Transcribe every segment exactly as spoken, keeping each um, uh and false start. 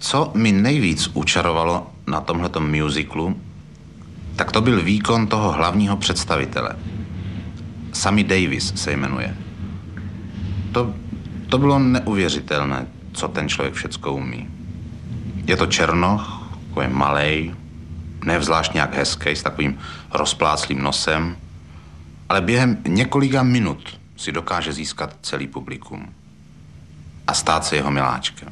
Co mi nejvíc učarovalo na tomhletom musiclu, tak to byl výkon toho hlavního představitele. Sammy Davis se jmenuje. To, to bylo neuvěřitelné, co ten člověk všecko umí. Je to černoch, takový malej, nevzlášť nějak hezký, s takovým rozpláclým nosem, ale během několika minut si dokáže získat celý publikum a stát se jeho miláčkem.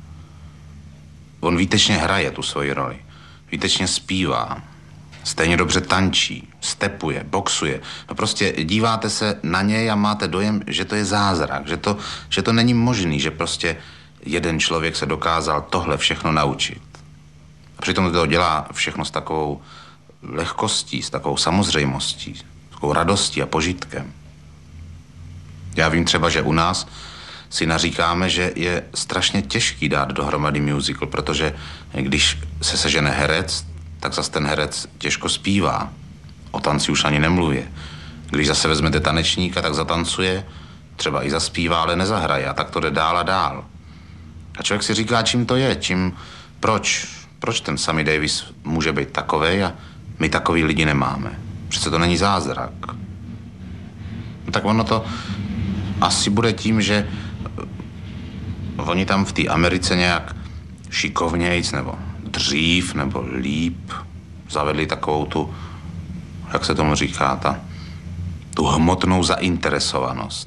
On výtečně hraje tu svoji roli, výtečně zpívá, stejně dobře tančí, stepuje, boxuje. No prostě díváte se na něj a máte dojem, že to je zázrak, že to, že to není možný, že prostě jeden člověk se dokázal tohle všechno naučit. A přitom to dělá všechno s takovou lehkostí, s takovou samozřejmostí, s takovou radostí a požitkem. Já vím třeba, že u nás si naříkáme, že je strašně těžký dát dohromady musical, protože když se sežene herec, tak zase ten herec těžko zpívá. O tanci už ani nemluvě. Když zase vezmete tanečníka, tak zatancuje, třeba i zaspívá, ale nezahraje. A tak to jde dál a dál. A člověk si říká, čím to je, čím, proč, proč ten Sammy Davis může být takovej a my takový lidi nemáme. Přece to není zázrak. No tak ono to asi bude tím, že oni tam v té Americe nějak šikovnějc nebo dřív nebo líp zavedli takovou tu, jak se tomu říká, ta, tu hmotnou zainteresovanost.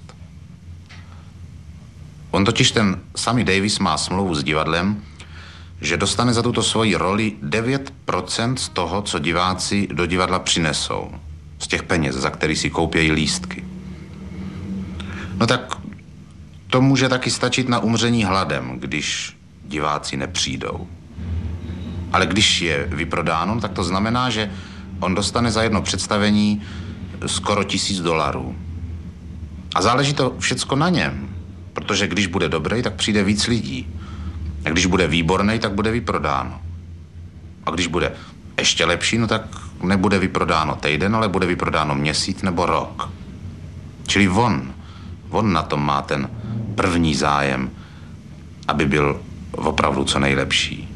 On totiž ten Sammy Davis má smlouvu s divadlem, že dostane za tuto svoji roli devět procent z toho, co diváci do divadla přinesou. Z těch peněz, za který si koupějí lístky. No tak to může taky stačit na umření hladem, když diváci nepřijdou. Ale když je vyprodáno, tak to znamená, že on dostane za jedno představení skoro tisíc dolarů. A záleží to všecko na něm, protože když bude dobrý, tak přijde víc lidí. A když bude výborný, tak bude vyprodáno. A když bude ještě lepší, no tak nebude vyprodáno týden, ale bude vyprodáno měsíc nebo rok. Čili on, on na tom má ten první zájem, aby byl opravdu co nejlepší.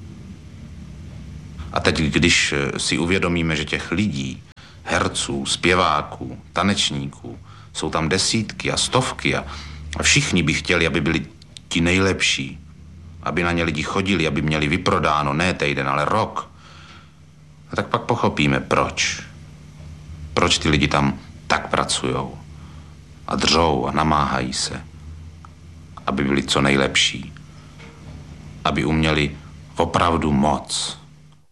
A teď, když si uvědomíme, že těch lidí, herců, zpěváků, tanečníků, jsou tam desítky a stovky a všichni by chtěli, aby byli ti nejlepší, aby na ně lidi chodili, aby měli vyprodáno ne týden, ale rok. A tak pak pochopíme, proč. Proč ty lidi tam tak pracujou a dřou a namáhají se, aby byli co nejlepší, aby uměli opravdu moc.